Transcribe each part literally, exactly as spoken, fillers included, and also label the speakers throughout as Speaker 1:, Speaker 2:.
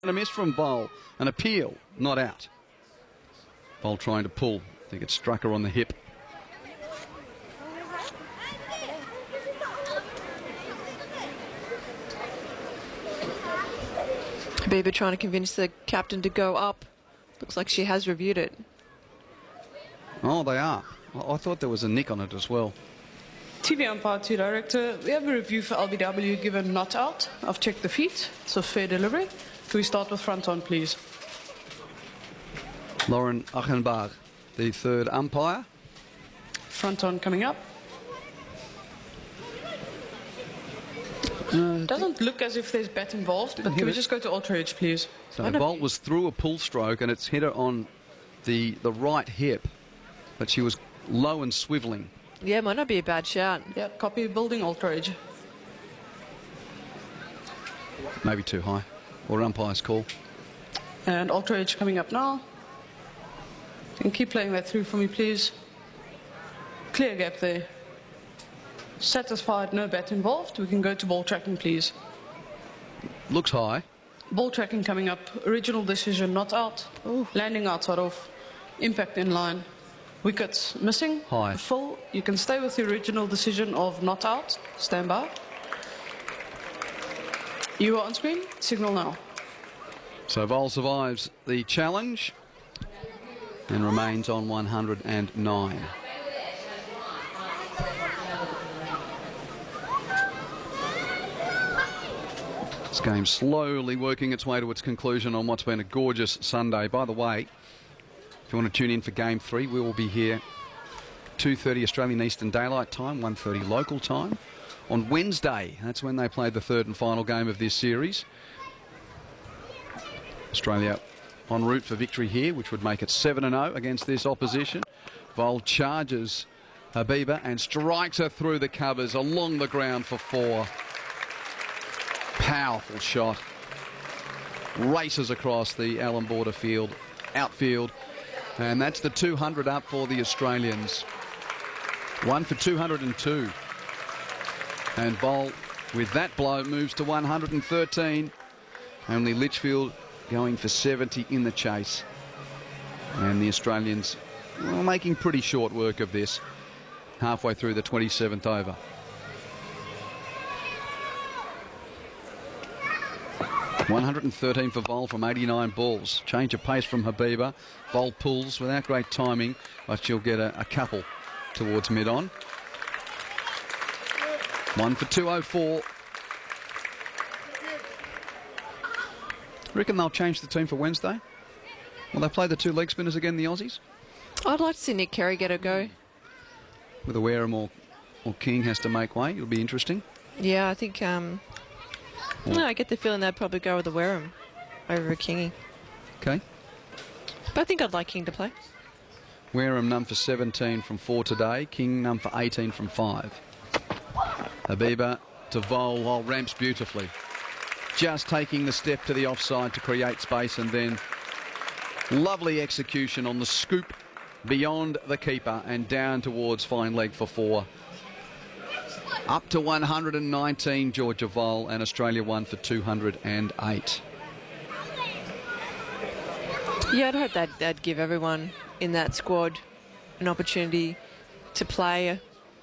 Speaker 1: A miss from Vol. An appeal, not out. Vol trying to pull. I think it struck her on the hip.
Speaker 2: Habibah trying to convince the captain to go up. Looks like she has reviewed it.
Speaker 1: Oh, they are. I thought there was a nick on it as well.
Speaker 3: T V umpire to director, we have a review for L B W given not out. I've checked the feet, so fair delivery. Can we start with front on, please?
Speaker 1: Lauren Achenbach, the third umpire.
Speaker 3: Front on coming up.
Speaker 1: Uh,
Speaker 3: Doesn't look as if there's bat involved, but can we just go to ultra edge, please?
Speaker 1: So Vol was through a pull stroke and it's hit her on the, the right hip, but she was low and swivelling.
Speaker 2: Yeah, might not be a bad shout.
Speaker 3: Yeah, copy building ultra edge.
Speaker 1: Maybe too high. Or umpire's call.
Speaker 3: And ultra edge coming up now. And keep playing that through for me, please. Clear gap there. Satisfied, no bat involved. We can go to ball tracking, please.
Speaker 1: Looks high.
Speaker 3: Ball tracking coming up. Original decision, not out.
Speaker 2: Ooh.
Speaker 3: Landing outside off. Impact in line. Wickets missing.
Speaker 1: High.
Speaker 3: Full. You can stay with the original decision of not out. Stand by. You are on screen. Signal now.
Speaker 1: So Vol survives the challenge and remains on one hundred nine. This game slowly working its way to its conclusion on what's been a gorgeous Sunday. By the way, if you want to tune in for Game three, we will be here two thirty Australian Eastern Daylight Time, one thirty local time. On Wednesday, that's when they played the third and final game of this series. Australia en route for victory here, which would make it seven and oh against this opposition. Vol charges Habibah and strikes her through the covers along the ground for four. Powerful shot. Races across the Allan Border field, outfield. And that's the two hundred up for the Australians. One for two hundred two. And Vol, with that blow, moves to one hundred thirteen. Only Litchfield going for seventy in the chase. And the Australians, well, making pretty short work of this halfway through the twenty-seventh over. one hundred thirteen for Vol from eighty-nine balls. Change of pace from Habibah. Vol pulls without great timing, but she'll get a, a couple towards mid-on. One for two oh four. Reckon they'll change the team for Wednesday? Will they play the two leg spinners again, the Aussies?
Speaker 2: I'd like to see Nick Carey get a go.
Speaker 1: Whether Wareham or, or King has to make way, it'll be interesting.
Speaker 2: Yeah, I think... Um, no, I get the feeling they'd probably go with the Wareham over a Kingy.
Speaker 1: Okay.
Speaker 2: But I think I'd like King to play.
Speaker 1: Wareham none for seventeen from four today. King none for eighteen from five. Habibah to Vol. Vol ramps beautifully. Just taking the step to the offside to create space, and then lovely execution on the scoop beyond the keeper and down towards fine leg for four. Up to one hundred nineteen, Georgia Vol, and Australia won for two hundred eight.
Speaker 2: Yeah, I'd hope that they'd give everyone in that squad an opportunity to play.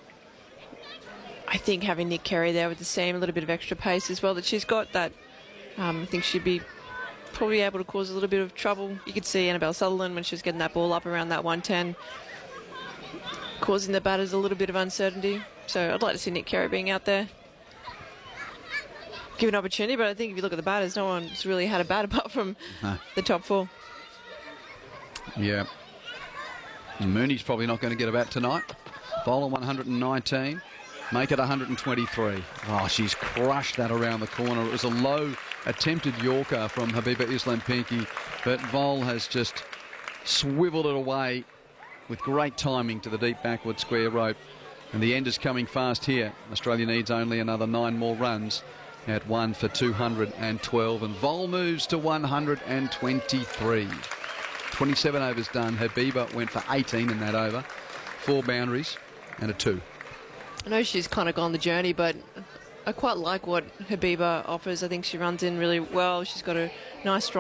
Speaker 2: I think having Nick Carey there with the seam, a little bit of extra pace as well that she's got, that um, I think she'd be probably able to cause a little bit of trouble. You could see Annabelle Sutherland when she was getting that ball up around that one ten, causing the batters a little bit of uncertainty. So I'd like to see Nick Carey being out there. Give an opportunity, but I think if you look at the batters, no one's really had a bat apart from
Speaker 1: no.
Speaker 2: the top four.
Speaker 1: Yeah. And Mooney's probably not going to get a bat tonight. Bowler one hundred nineteen. Make it one hundred twenty-three. Oh, she's crushed that around the corner. It was a low attempted Yorker from Habibah Islam Pinky, but Vol has just swiveled it away with great timing to the deep backward square rope. And the end is coming fast here. Australia needs only another nine more runs at one for two hundred twelve. And Vol moves to one hundred twenty-three. twenty-seven overs done. Habibah went for eighteen in that over. Four boundaries and a two.
Speaker 2: I know she's kind of gone the journey, but I quite like what Habiba offers. I think she runs in really well. She's got a nice stride.